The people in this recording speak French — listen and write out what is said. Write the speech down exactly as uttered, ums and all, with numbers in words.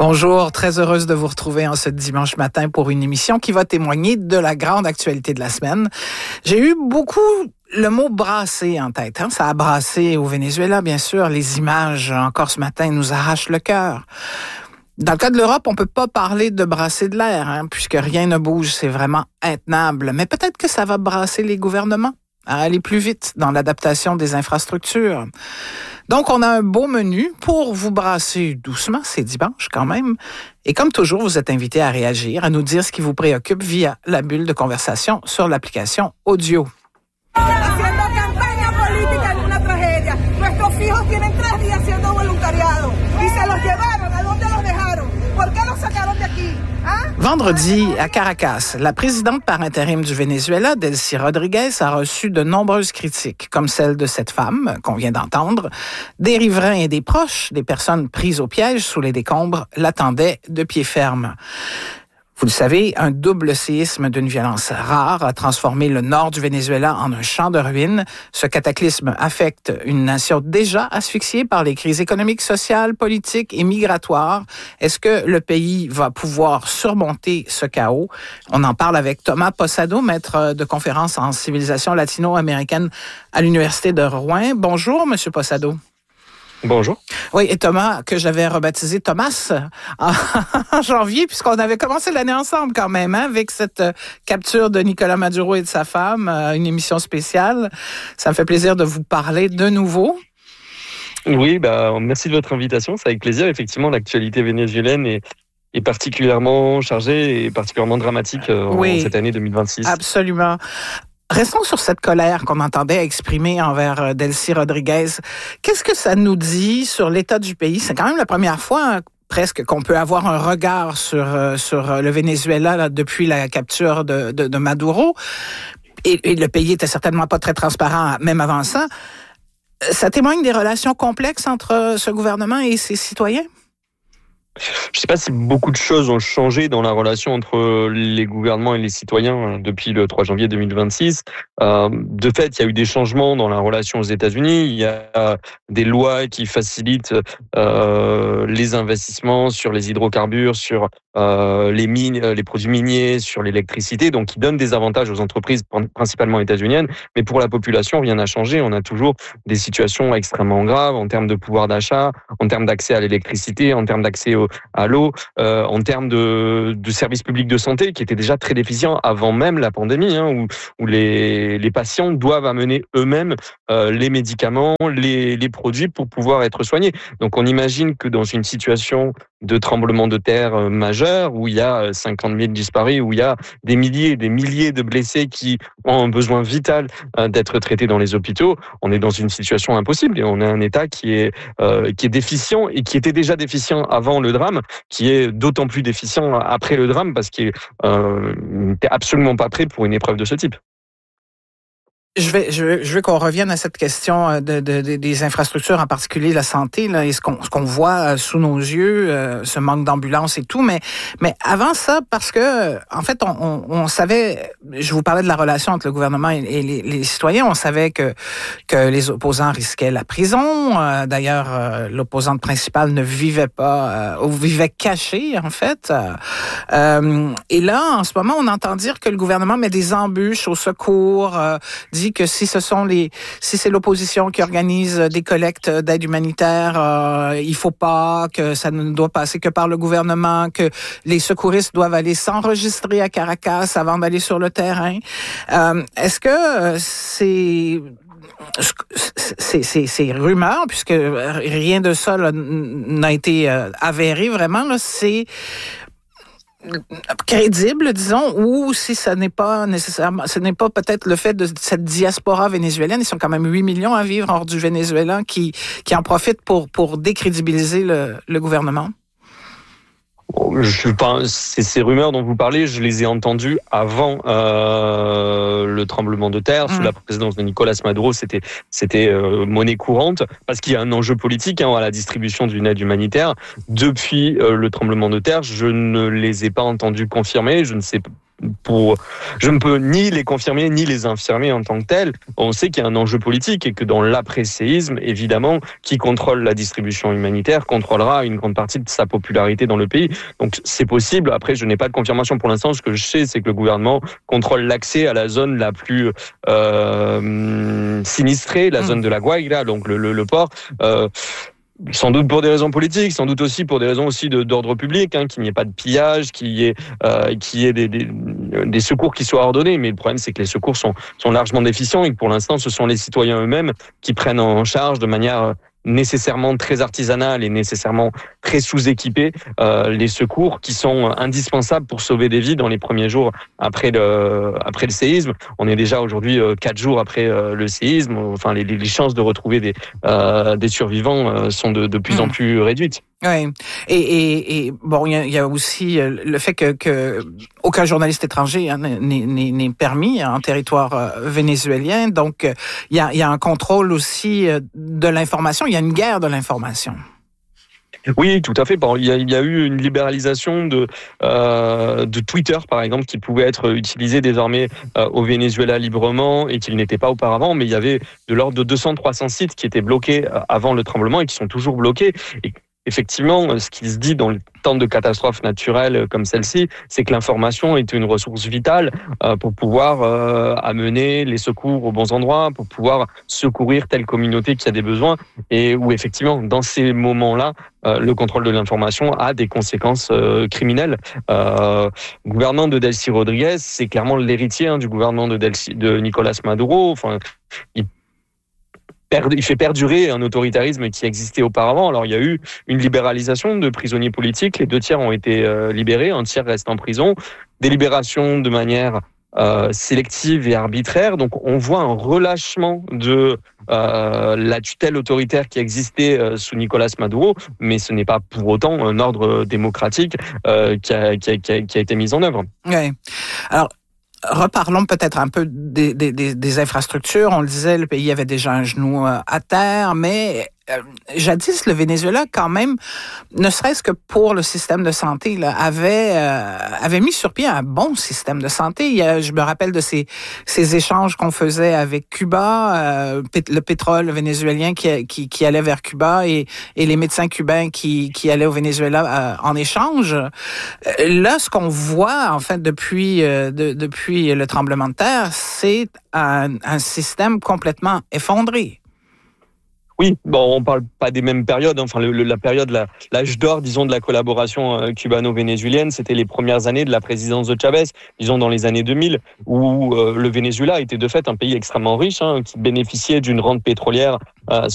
Bonjour, très heureuse de vous retrouver en ce dimanche matin pour une émission qui va témoigner de la grande actualité de la semaine. J'ai eu beaucoup le mot brasser en tête. Hein? Ça a brassé au Venezuela, bien sûr. Les images, encore ce matin, nous arrachent le cœur. Dans le cas de l'Europe, on peut pas parler de brasser de l'air, hein, puisque rien ne bouge, c'est vraiment intenable. Mais peut-être que ça va brasser les gouvernements à aller plus vite dans l'adaptation des infrastructures. Donc, on a un beau menu pour vous brasser doucement, c'est dimanche quand même. Et comme toujours, vous êtes invité à réagir, à nous dire ce qui vous préoccupe via la bulle de conversation sur l'application audio. Haciendo campaña política en una tragedia. Nuestros hijos tienen tres días haciendo voluntariado y se los llevaron. ¿A dónde los dejaron? ¿Por qué los sacaron de aquí? Vendredi, à Caracas, la présidente par intérim du Venezuela, Delcy Rodríguez, a reçu de nombreuses critiques, comme celle de cette femme qu'on vient d'entendre. Des riverains et des proches, des personnes prises au piège sous les décombres, l'attendaient de pied ferme. Vous le savez, un double séisme d'une violence rare a transformé le nord du Venezuela en un champ de ruines. Ce cataclysme affecte une nation déjà asphyxiée par les crises économiques, sociales, politiques et migratoires. Est-ce que le pays va pouvoir surmonter ce chaos? On en parle avec Thomas Posado, maître de conférences en civilisation latino-américaine à l'Université de Rouen. Bonjour, Monsieur Posado. Bonjour. Oui, et Thomas, que j'avais rebaptisé Thomas en, en janvier, puisqu'on avait commencé l'année ensemble quand même, hein, avec cette euh, capture de Nicolas Maduro et de sa femme, euh, une émission spéciale. Ça me fait plaisir de vous parler de nouveau. Oui, bah, merci de votre invitation, c'est avec plaisir. Effectivement, l'actualité vénézuélienne est, est particulièrement chargée et particulièrement dramatique euh, oui, en cette année deux mille vingt-six. Absolument. Restons sur cette colère qu'on entendait exprimer envers Delcy Rodríguez. Qu'est-ce que ça nous dit sur l'état du pays? C'est quand même la première fois, hein, presque, qu'on peut avoir un regard sur, sur le Venezuela là, depuis la capture de, de, de Maduro. Et, et le pays était certainement pas très transparent, même avant ça. Ça témoigne des relations complexes entre ce gouvernement et ses citoyens? Je ne sais pas si beaucoup de choses ont changé dans la relation entre les gouvernements et les citoyens depuis le trois janvier deux mille vingt-six. Euh, de fait, il y a eu des changements dans la relation aux États-Unis. Il y a des lois qui facilitent euh, les investissements sur les hydrocarbures, sur euh, les mines, les produits miniers, sur l'électricité, donc qui donnent des avantages aux entreprises principalement états-uniennes. Mais pour la population, rien n'a changé. On a toujours des situations extrêmement graves en termes de pouvoir d'achat, en termes d'accès à l'électricité, en termes d'accès au à l'eau, euh, en termes de, de services publics de santé qui étaient déjà très déficients avant même la pandémie, hein, où, où les, les patients doivent amener eux-mêmes euh, les médicaments, les, les produits pour pouvoir être soignés. Donc on imagine que dans une situation de tremblement de terre euh, majeur, où il y a cinquante mille disparus, où il y a des milliers et des milliers de blessés qui ont un besoin vital euh, d'être traités dans les hôpitaux, on est dans une situation impossible et on a un État qui est, euh, qui est déficient et qui était déjà déficient avant le drame, qui est d'autant plus déficient après le drame parce qu'il euh, n'était absolument pas prêt pour une épreuve de ce type. Je vais, je veux, je veux qu'on revienne à cette question de, de, de des infrastructures, en particulier la santé, là, et ce qu'on, ce qu'on voit sous nos yeux, euh, ce manque d'ambulances et tout. Mais, mais avant ça, parce que, en fait, on, on, on savait, je vous parlais de la relation entre le gouvernement et, et les, les citoyens, on savait que, que les opposants risquaient la prison. Euh, d'ailleurs, euh, l'opposante principale ne vivait pas, euh, ou vivait caché, en fait. Euh, et là, en ce moment, on entend dire que le gouvernement met des embûches au secours, euh, dit que si ce sont les, si c'est l'opposition qui organise des collectes d'aide humanitaire, euh, il faut pas, que ça ne doit passer que par le gouvernement, que les secouristes doivent aller s'enregistrer à Caracas avant d'aller sur le terrain. Euh, est-ce que c'est Ces, ces, ces rumeurs, puisque rien de ça là, n'a été euh, avéré vraiment, là, c'est crédible, disons, ou si ce n'est pas nécessairement, ce n'est pas peut-être le fait de cette diaspora vénézuélienne, ils sont quand même huit millions à vivre hors du Venezuela, qui, qui en profitent pour, pour décrédibiliser le, le gouvernement? Je pense, ces rumeurs dont vous parlez, je les ai entendues avant euh, le tremblement de terre, mmh. sous la présidence de Nicolas Maduro. C'était, c'était euh, monnaie courante, parce qu'il y a un enjeu politique hein, à la distribution d'une aide humanitaire. Depuis euh, le tremblement de terre, je ne les ai pas entendues confirmer. Je ne sais pour, je ne peux ni les confirmer ni les infirmer en tant que tels. On sait qu'il y a un enjeu politique et que dans l'après-séisme, évidemment, qui contrôle la distribution humanitaire contrôlera une grande partie de sa popularité dans le pays. Donc c'est possible. Après, je n'ai pas de confirmation pour l'instant. Ce que je sais, c'est que le gouvernement contrôle l'accès à la zone la plus euh, sinistrée, la zone de la Guaira, donc le, le, le port. Euh, Sans doute pour des raisons politiques, sans doute aussi pour des raisons aussi de, d'ordre public, hein, qu'il n'y ait pas de pillage, qu'il y ait, euh, qu'il y ait des, des, des secours qui soient ordonnés. Mais le problème, c'est que les secours sont, sont largement déficients et que pour l'instant, ce sont les citoyens eux-mêmes qui prennent en charge de manière nécessairement très artisanale et nécessairement très sous-équipée euh, les secours qui sont indispensables pour sauver des vies dans les premiers jours après le après le séisme. On est déjà aujourd'hui euh, quatre jours après euh, le séisme. Enfin, les, les chances de retrouver des euh, des survivants euh, sont de, de plus mmh. en plus réduites. Oui, et, et, et bon, il y, y a aussi le fait que, que aucun journaliste étranger hein, n'est, n'est, n'est permis en territoire euh, vénézuélien, donc il y a, y a un contrôle aussi de l'information. Il y a une guerre de l'information. Oui, tout à fait. Il y a, il y a eu une libéralisation de euh, de Twitter, par exemple, qui pouvait être utilisé désormais euh, au Venezuela librement et qu'il n'était pas auparavant. Mais il y avait de l'ordre de deux cents à trois cents sites qui étaient bloqués avant le tremblement et qui sont toujours bloqués. Et effectivement, ce qui se dit dans le temps de catastrophes naturelles comme celle-ci, c'est que l'information est une ressource vitale euh, pour pouvoir euh, amener les secours aux bons endroits, pour pouvoir secourir telle communauté qui a des besoins, et où effectivement, dans ces moments-là, euh, le contrôle de l'information a des conséquences euh, criminelles. Euh, le gouvernement de Delcy Rodriguez, c'est clairement l'héritier hein, du gouvernement de, Delcy, de Nicolás Maduro. Enfin, il Il fait perdurer un autoritarisme qui existait auparavant. Alors, il y a eu une libéralisation de prisonniers politiques. Les deux tiers ont été euh, libérés, un tiers reste en prison. Des libérations de manière euh, sélective et arbitraire. Donc, on voit un relâchement de euh, la tutelle autoritaire qui existait euh, sous Nicolás Maduro, mais ce n'est pas pour autant un ordre démocratique euh, qui, a, qui, a, qui, a, qui a été mis en œuvre. Oui. Alors, reparlons peut-être un peu des, des, des infrastructures. On le disait, le pays avait déjà un genou à terre, mais euh, jadis, le Venezuela, quand même, ne serait-ce que pour le système de santé, là, avait euh, avait mis sur pied un bon système de santé. Il y a, je me rappelle de ces ces échanges qu'on faisait avec Cuba, euh, le pétrole vénézuélien qui, qui qui allait vers Cuba et et les médecins cubains qui qui allaient au Venezuela euh, en échange. Là, ce qu'on voit en fait depuis euh, de, depuis le tremblement de terre, c'est un, un système complètement effondré. Oui, bon, on parle pas des mêmes périodes. Enfin, le, le, la période, la, l'âge d'or, disons, de la collaboration euh, cubano-vénézuélienne, c'était les premières années de la présidence de Chavez, disons dans les années deux mille, où euh, le Venezuela était de fait un pays extrêmement riche, hein, qui bénéficiait d'une rente pétrolière euh,